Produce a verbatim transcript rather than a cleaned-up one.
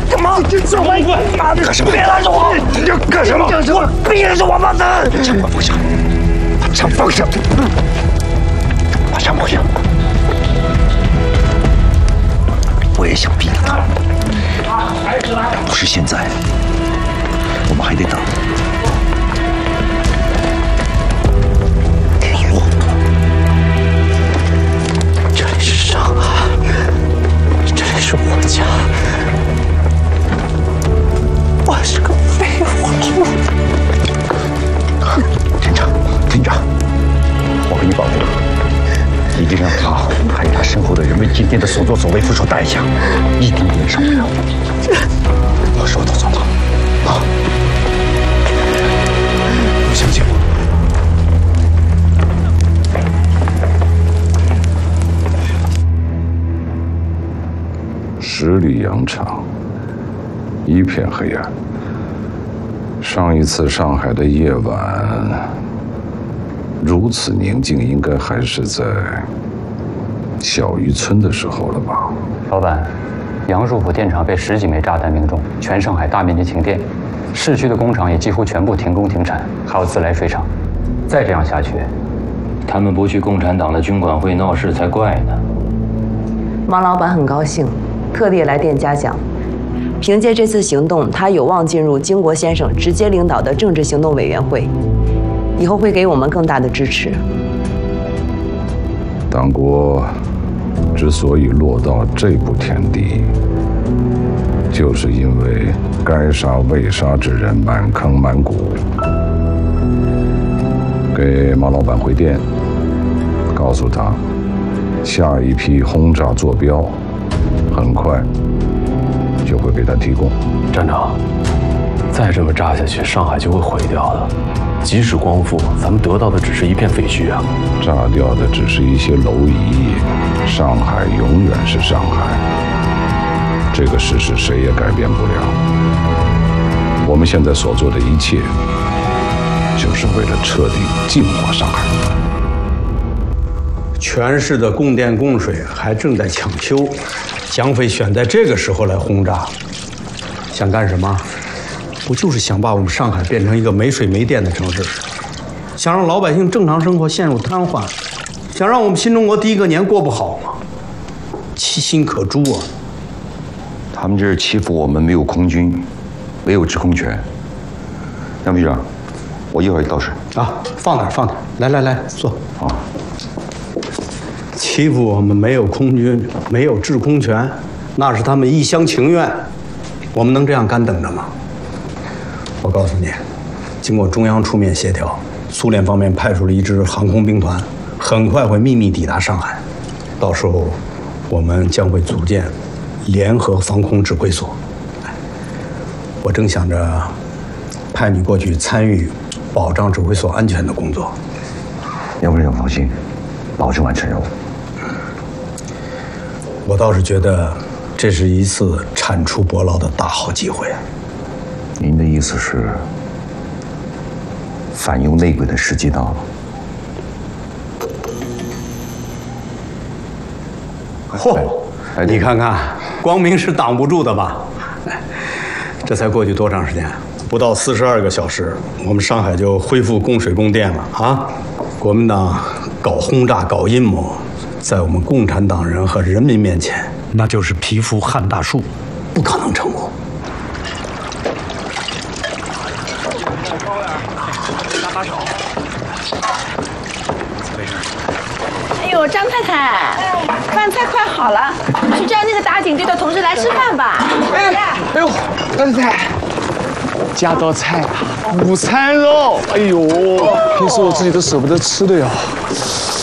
干嘛？你走开！妈的，干什么？别拦着我！你要干什么？我逼着王八蛋！枪放下！把枪放下！把枪放下！我也想逼他，但不是现在，我们还得等。老陆，这里是上海，这里是我家。 我是个废物。厅长，厅长，我给你保证，一定让他还有他身后的人为今天的所作所为付出代价，一丁点少不了。我说的做到，啊！我相信我。 十里洋场。 一片黑暗。上一次上海的夜晚如此宁静，应该还是在小渔村的时候了吧？ 老板，杨树浦电厂被十几枚炸弹命中，全上海大面积停电，市区的工厂也几乎全部停工停产，还有自来水厂。再这样下去，他们不去共产党的军管会闹事才怪呢。 王老板很高兴，特地来电嘉奖。 凭借这次行动，他有望进入经国先生直接领导的政治行动委员会，以后会给我们更大的支持。 党国之所以落到这步田地，就是因为该杀未杀之人满坑满谷。给马老板回电，告诉他，下一批轰炸坐标很快。 就会给他提供。 站长，再这么炸下去，上海就会毁掉的。即使光复，咱们得到的只是一片废墟啊！ 炸掉的只是一些蝼蚁，上海永远是上海。这个事实谁也改变不了。我们现在所做的一切，就是为了彻底净化上海。 全市的供电供水还正在抢修。 蒋匪选在这个时候来轰炸，想干什么？不就是想把我们上海变成一个没水没电的城市，想让老百姓正常生活陷入瘫痪，想让我们新中国第一个年过不好吗？其心可诛啊！ 他们这是欺负我们没有空军，没有制空权。杨局长，我一会儿就到市。 啊，放哪儿放哪儿，来来来，坐。 好。 欺负我们没有空军，没有制空权，那是他们一厢情愿。我们能这样干等着吗？我告诉你，经过中央出面协调，苏联方面派出了一支航空兵团，很快会秘密抵达上海。到时候，我们将会组建联合防空指挥所。我正想着派你过去参与保障指挥所安全的工作。 杨部长放心，保证完成任务。 我倒是觉得，这是一次铲除伯劳的大好机会。 您的意思是，反右内鬼的时机到了？ 嚯！你看看，光明是挡不住的吧？这才过去多长时间？不到四十二个小时，我们上海就恢复供水供电了啊！国民党搞轰炸、搞阴谋。 在我们共产党人和人民面前，那就是蚍蜉撼大树，不可能成功。 哎呦，张太太，饭菜快好了，去叫那个打警队的同志来吃饭吧。 哎，哎呦，张太太，加道菜啊，午餐肉，哎呦，平时我自己都舍不得吃的哟。